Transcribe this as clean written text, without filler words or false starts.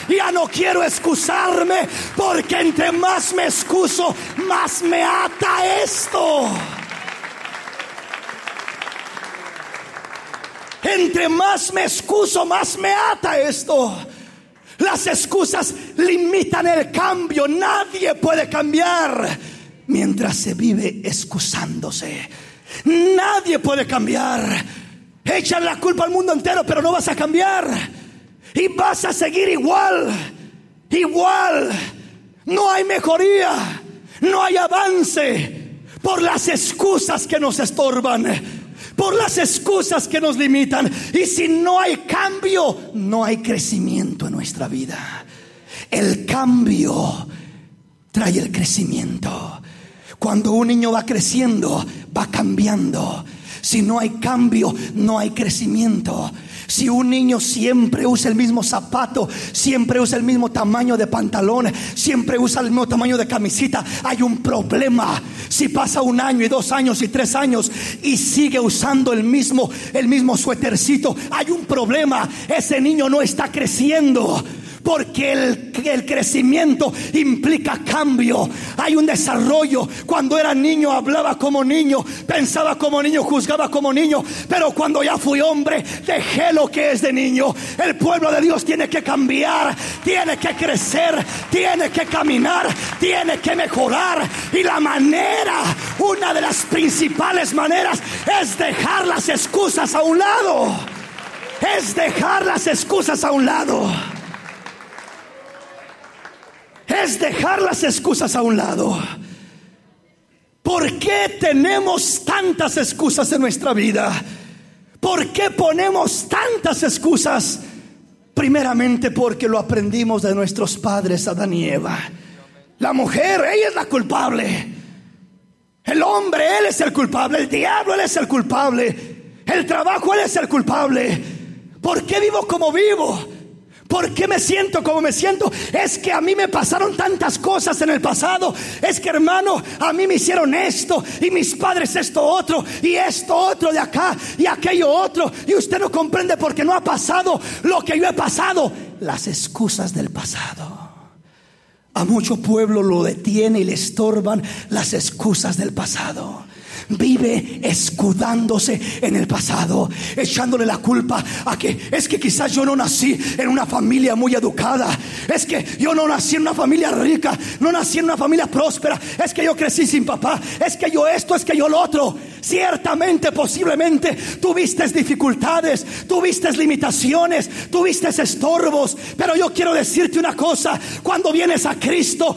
Ya no quiero excusarme, porque entre más me excuso, más me ata esto. Entre más me excuso, más me ata esto. Las excusas limitan el cambio. Nadie puede cambiar mientras se vive excusándose. Nadie puede cambiar. Echan la culpa al mundo entero, pero no vas a cambiar. Y vas a seguir igual. No hay mejoría, no hay avance, por las excusas que nos estorban, por las excusas que nos limitan. Y si no hay cambio, no hay crecimiento en nuestra vida. El cambio trae el crecimiento. Cuando un niño va creciendo, va cambiando. Si no hay cambio, no hay crecimiento. Si un niño siempre usa el mismo zapato, siempre usa el mismo tamaño de pantalón, siempre usa el mismo tamaño de camisita, hay un problema. Si pasa 1 año y 2 años y 3 años y sigue usando el mismo suétercito, hay un problema. Ese niño no está creciendo. Porque el crecimiento implica cambio. Hay un desarrollo. Cuando era niño hablaba como niño, pensaba como niño, juzgaba como niño. Pero cuando ya fui hombre, dejé lo que es de niño. El pueblo de Dios tiene que cambiar, tiene que crecer, tiene que caminar, tiene que mejorar. Y la manera, una de las principales maneras, es dejar las excusas a un lado. Es dejar las excusas a un lado. Es dejar las excusas a un lado. ¿Por qué tenemos tantas excusas en nuestra vida? ¿Por qué ponemos tantas excusas? Primeramente porque lo aprendimos de nuestros padres, Adán y Eva. La mujer, ella es la culpable. El hombre, él es el culpable. El diablo, él es el culpable. El trabajo, él es el culpable. ¿Por qué vivo como vivo? ¿Por qué me siento como me siento? Es que a mí me pasaron tantas cosas en el pasado. Es que, hermano, a mí me hicieron esto, y mis padres esto otro, y esto otro de acá, y aquello otro. Y usted no comprende porque no ha pasado lo que yo he pasado. Las excusas del pasado. A mucho pueblo lo detiene y le estorban las excusas del pasado. Vive escudándose en el pasado, echándole la culpa a que es que quizás yo no nací en una familia muy educada, es que yo no nací en una familia rica, no nací en una familia próspera, es que yo crecí sin papá, es que yo esto, es que yo lo otro. Ciertamente, posiblemente tuviste dificultades, tuviste limitaciones, tuviste estorbos, pero yo quiero decirte una cosa: cuando vienes a Cristo,